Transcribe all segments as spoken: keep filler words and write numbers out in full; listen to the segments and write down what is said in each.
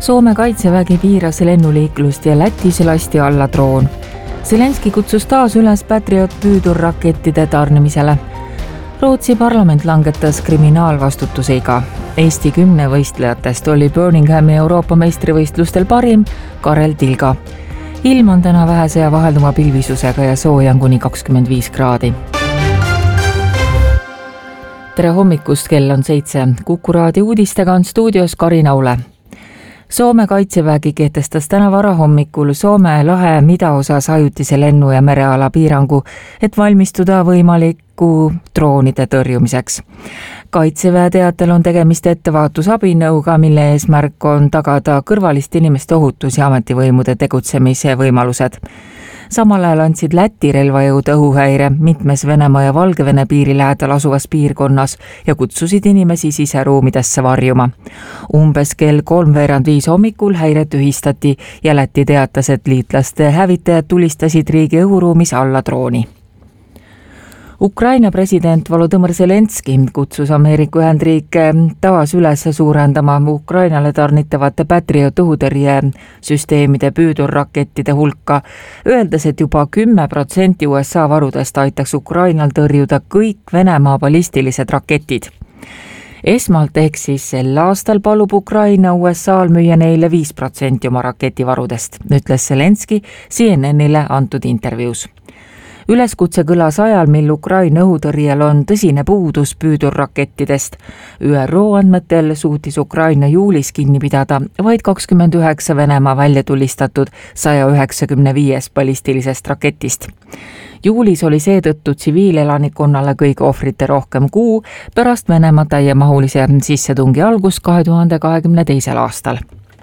Soome kaitsevägi piiras lennuliiklust ja Lätis lasti alla droon. Zelenski kutsus taas üles Patriot püüdurrakettide tarnimisele. Rootsi parlament langetas kriminaalvastutusega. Eesti kümne võistlejatest oli Birminghami Euroopa meistrivõistlustel parim Karel Tilga. Ilm on täna vähese ja vahelduva pilvisusega ja sooja on kuni kakskümmend viis kraadi. Tere hommikust, kell on seitse. Kuku raadio uudistega on stuudios Karin Aule. Soome kaitsevägi kehtestas täna varahommikul Soome lahe midaosas ajutise lennu- ja mereala piirangu, et valmistuda võimaliku droonide tõrjumiseks. Kaitseväe teatel on tegemist ettevaatusabinõuga, mille eesmärk on tagada kõrvalist inimeste ohutus ja ametivõimude tegutsemise võimalused. Samal ajal andsid Läti relvajõud õhuhäire mitmes Venemaa ja Valgevene piiri lähedal asuvas piirkonnas ja kutsusid inimesi siseruumidesse varjuma. Umbes kell kolmveerand viis hommikul häire tühistati ja Läti teatas, et liitlaste hävitajad tulistasid riigi õhuruumis alla drooni. Ukraina president Volodõmõr Zelenski kutsus Ameerika Ühendriike taas üles suurendama Ukrainale tarnitavate Patriot õhutõrje süsteemide püüdurrakettide hulka, öeldes, et juba kümme protsenti U S A varudest aitaks Ukrainal tõrjuda kõik Venemaa ballistilised raketid. Esmalt ehk siis sel aastal palub Ukraina U S A-l müüa neile viis protsenti oma raketivarudest, ütles Zelenski C N N-ile antud intervjuus. Üleskutse kõlas ajal, mil Ukraina õhutõrjel on tõsine puudus püüdurrakettidest. Ü R O andmetel suutis Ukraina juulis kinni pidada vaid kakskümmend üheksa Venemaa välja tulistatud sada üheksakümmend viis ballistilisest raketist. Juulis oli seetõttu tsiviilelanikonnale kõige ohvrite rohkem kuu pärast Venemaa täiemahulise sissetungi algus kahe tuhande kahekümne teisel aastal.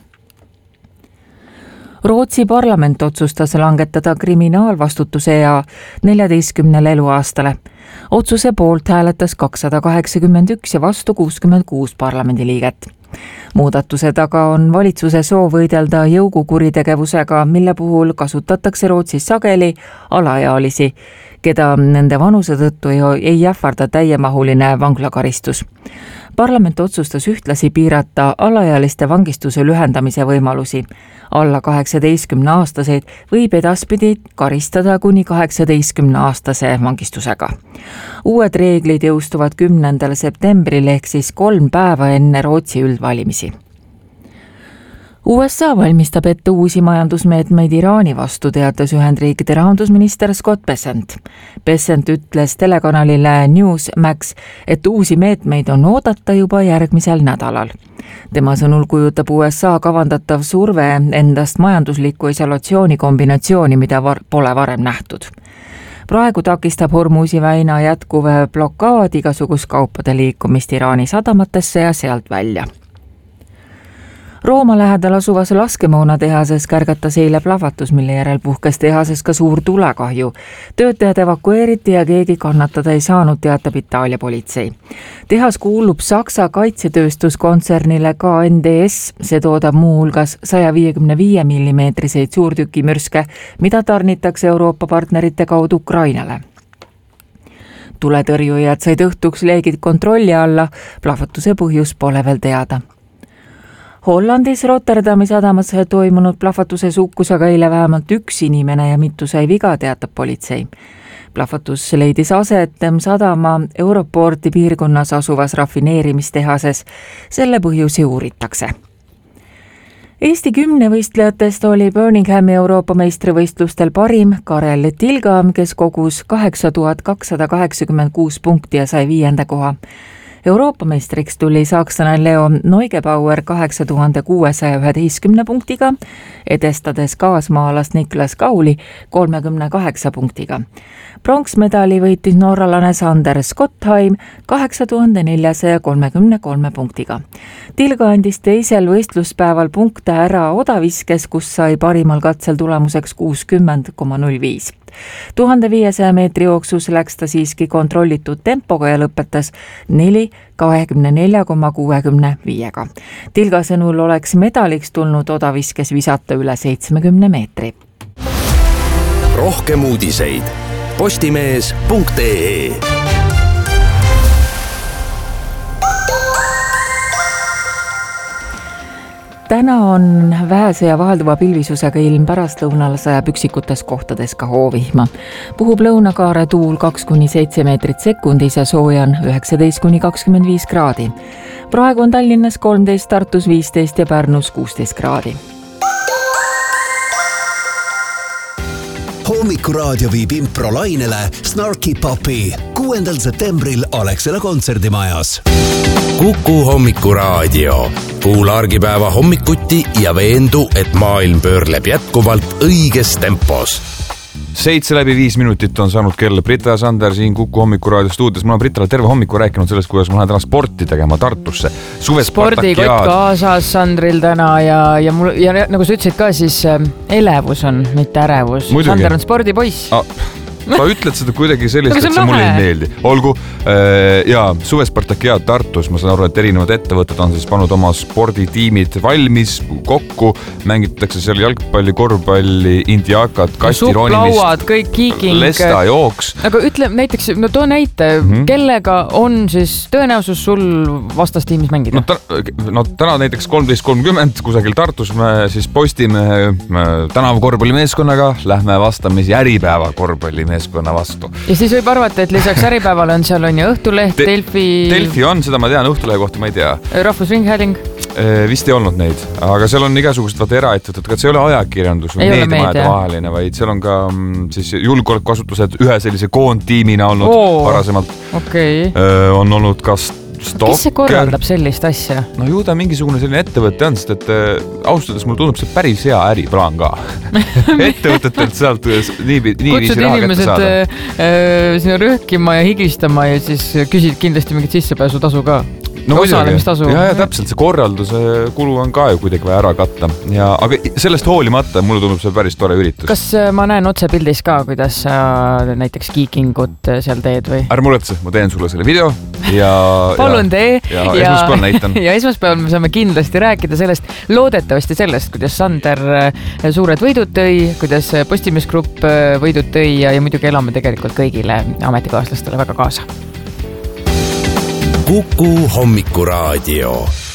Rootsi parlament otsustas langetada kriminaalvastutuse ja neljateistkümnele eluaastale. Otsuse poolt hääletas kakssada kaheksakümmend üks ja vastu kuuskümmend kuus parlamendiliiget. Muudatuse taga on valitsuse soov võidelda jõugukuritegevusega, mille puhul kasutatakse Rootsis sageli alaealisi, keda nende vanuse tõttu ei ähvarda täiemahuline vanglakaristus. Parlament otsustas ühtlasi piirata alaealiste vangistuse lühendamise võimalusi. Alla kaheksateistkümne aastaseid võib edaspidi karistada kuni kaheksateistkümne aastase vangistusega. Uued reeglid jõustuvad kümnendal septembril ehk siis kolm päeva enne Rootsi üldvalimisi. U S A valmistab ette uusi majandusmeetmeid Iraani vastu, teatas Ühendriikide rahandusminister Scott Bessent. Bessent ütles telekanalile Newsmax, et uusi meetmeid on oodata juba järgmisel nädalal. Tema sõnul kujutab U S A kavandatav surve endast majandusliku isolatsiooni kombinatsiooni, mida var- pole varem nähtud. Praegu takistab Hormuzi väina jätkuv blokaad igasugust kaupade liikumist Iraani sadamatesse ja sealt välja. Rooma lähedal asuvas laskemoonatehasest kärgatas eile plahvatus, mille järel puhkes tehases ka suur tulekahju. Töötajad evakueeriti ja keegi kannatada ei saanud, teatab Itaalia politsei. Tehas kuulub Saksa kaitsetööstuskontsernile K N D S. See toodab muu hulgas sada viiekümne viie millimeetriseid suurtükimürske, mida tarnitakse Euroopa partnerite kaudu Ukrainale. Tuletõrjujad said õhtuks leegid kontrolli alla, plahvatuse põhjus pole veel teada. Hollandis Rotterdami sadamas toimunud plahvatuses hukkus aga eile vähemalt üks inimene ja mitu sai viga, teatab politsei. Plahvatus leidis aset sadama Europorti piirkonnas asuvas rafineerimistehases. Selle põhjusi uuritakse. Eesti kümne võistlejatest oli Birminghami Euroopa meistrivõistlustel parim Karel Tilga, kes kogus kaheksa tuhat kakssada kaheksakümmend kuus punkti ja sai viienda koha. Euroopa meistriks tuli sakslane Leo Neugebauer kaheksa tuhande kuuesaja üheteistkümne punktiga, edestades kaasmaalast Niklas Kauli kolmekümne kaheksa punktiga. Pronksmedali võitis norralane Sander Skottheim kaheksa tuhande neljasaja kolmekümne kolme punktiga. Tilga andis teisel võistluspäeval punkte ära odaviskes, kus sai parimal katsel tulemuseks kuuskümmend koma null viis. tuhande viiesaja meetri jooksus läks ta siiski kontrollitud tempoga ja lõpetas neli kahekümne nelja koma kuuekümne viiega. Tilga sõnul oleks medaliks tulnud odaviskes visata üle seitsmekümne meetri. Rohkem uudiseid postimees punkt ee. täna on vähese ja vahelduva pilvisusega ilm, pärastlõunal sajab üksikutes kohtades ka hoovihma. Puhub lõunakaare tuul kaks kuni seitse meetrit sekundis ja sooja on üheksateist kuni kakskümmend viis kraadi. Praegu on Tallinnas kolmteist, Tartus viisteist ja Pärnus kuusteist kraadi. Hommikuraadio viib improlainele Snarky Puppy kuuendal septembril Alexela kontserdimajas. Kuku Hommikuraadio. Kuula argipäeva hommikuti ja veendu, et maailm pöörleb jätkuvalt õiges tempos. Seitse läbi viis minutit on saanud kell. Brita ja Sander siin Kuku Hommikuraadio stuudios. Ma olen Britale terve hommiku rääkinud sellest, kuidas ma lähen täna sporti tegema Tartusse. Spordikott kaasas Sandril täna ja, ja, mul, ja nagu sa ütlesid ka, siis elevus on, mitte ärevus. Muidugi. Sander on spordipoiss. Ah. Sa ütled seda kuidagi sellist, et see mulle ei meeldi. Olgu, äh, jaa, suvespartakiaad Tartus, ma saan aru, et erinevad ettevõtted on siis pannud oma sporditiimid valmis, kokku, mängitakse seal jalgpalli, korvpalli, indiakat, kastiroonimist, supplauad, kõik kiiking. Lesta jooks. Aga ütle näiteks, no too näite, mm-hmm. kellega on siis tõenäosus sul vastastiimis mängida? No, ta, no täna näiteks kolmteist kolmkümmend kusagil Tartus me siis Postimehe tänav korvpallimeeskonnaga lähme vastamisi Äripäeva korvpallimeeskonna vastu. Ja siis võib arvata, et lisaks Äripäevale on seal on ju Õhtuleht, Te- Delfi... Delfi on, seda ma tean, Õhtulehe kohta ma ei tea. Rahvusringhääling? Vist ei olnud neid, aga seal on igasugused vaata eraettevõtted, aga see ei ole ajakirjandus või meediamajade vaheline, vaid seal on ka siis julgeolekuasutused ühe sellise koondtiimina olnud Oo, varasemalt. Okay. On olnud ka Stokker. Kes see korraldab sellist asja? No ju ta mingisugune selline ettevõtte on, sest et äh, austades mulle tundub see päris hea äriplaan ka. Ettevõtetelt sealt nii, nii viisi raha kätte saada. Kutsud inimesed äh, sinna rõhkima ja higistama ja siis küsid kindlasti mingit sissepääsutasu ka. No osalemistasu. Ja, ja täpselt, see korralduse kulu on ka ju kuidagi vaja ära katta. Ja, aga sellest hoolimata mulle tundub see päris tore üritus. Kas ma näen otse pildis ka, kuidas sa näiteks kiikingut seal teed või? Ärme muretse, ma teen sulle selle video ja... Palun tee. Ja, ja esmaspäeval näitan. Ja esmaspäeval me saame kindlasti rääkida sellest, loodetavasti sellest, kuidas Sander suured võidud tõi, kuidas Postimeesgrupp võidud tõi ja, ja muidugi elame tegelikult kõigile ametikaaslastele väga kaasa. Kuku Hommikuraadio.